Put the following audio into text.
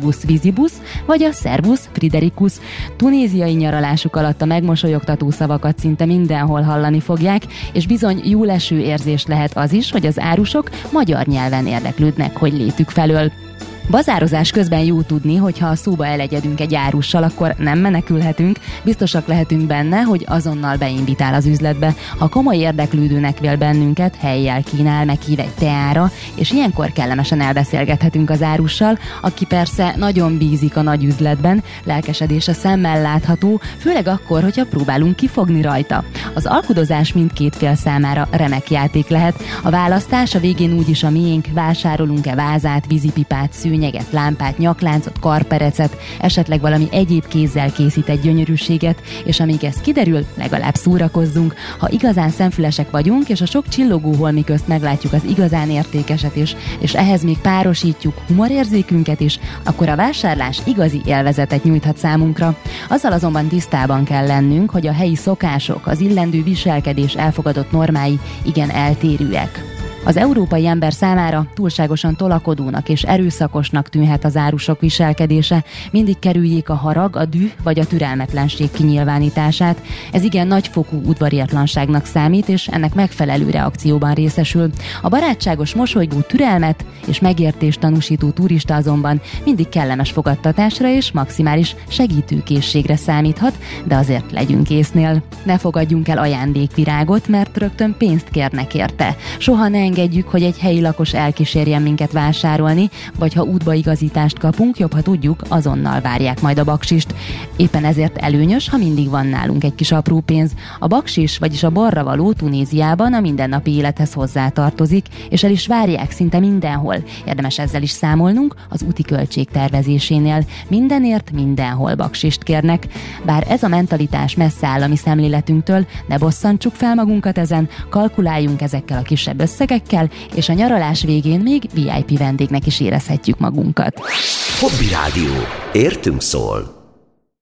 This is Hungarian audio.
Servus Visibus vagy a Servus Fridericus. Tunéziai nyaralásuk alatt a megmosolyogtató szavakat szinte mindenhol hallani fogják, és bizony jó leső érzés lehet az is, hogy az árusok magyar nyelven érdeklődnek, hogy létük felől. Bazározás közben jó tudni, hogy ha a szóba elegyedünk egy árussal, akkor nem menekülhetünk, biztosak lehetünk benne, hogy azonnal beinvitál az üzletbe. Ha komoly érdeklődőnek vél bennünket, helyjel kínál, meghív egy teára, és ilyenkor kellemesen elbeszélgethetünk az árussal, aki persze nagyon bízik a nagy üzletben, lelkesedése szemmel látható, főleg akkor, hogyha próbálunk kifogni rajta. Az alkudozás mindkét fél számára remek játék lehet. A választás a végén úgyis a miénk, vásárolunk-e vázát, vízipipát, szőnyeget, lámpát, nyakláncot, karperecet, esetleg valami egyéb kézzel készített gyönyörűséget, és amíg ez kiderül, legalább szórakozzunk. Ha igazán szemfülesek vagyunk, és a sok csillogó holmi közt meglátjuk az igazán értékeset is, és ehhez még párosítjuk humorérzékünket is, akkor a vásárlás igazi élvezetet nyújthat számunkra. Azzal azonban tisztában kell lennünk, hogy a helyi szokások, az illendő viselkedés elfogadott normái igen eltérőek. Az európai ember számára túlságosan tolakodónak és erőszakosnak tűnhet az árusok viselkedése, mindig kerüljék a harag, a düh vagy a türelmetlenség kinyilvánítását. Ez igen nagyfokú udvariatlanságnak számít, és ennek megfelelő reakcióban részesül. A barátságos, mosolygó, türelmet és megértést tanúsító turista azonban mindig kellemes fogadtatásra és maximális segítőkészségre számíthat, de azért legyünk észnél. Ne fogadjunk el ajándékvirágot, mert rögtön pénzt kérnek érte. Soha ne engedjük, hogy egy helyi lakos elkísérjen minket vásárolni, vagy ha útbaigazítást kapunk, jobb, ha tudjuk, azonnal várják majd a baksist. Éppen ezért előnyös, ha mindig van nálunk egy kis apró pénz. A baksis, vagyis a borravaló Tunéziában a mindennapi élethez hozzátartozik, és el is várják szinte mindenhol. Érdemes ezzel is számolnunk az úti költség tervezésénél. Mindenért mindenhol baksist kérnek. Bár ez a mentalitás messze áll a mi szemléletünktől, ne bosszantsuk fel magunkat ezen, kalkuláljunk ezekkel a kisebb összegekkel, és a nyaralás végén még VIP vendégnek is érezhetjük magunkat. Hobby Rádió. Értünk szól.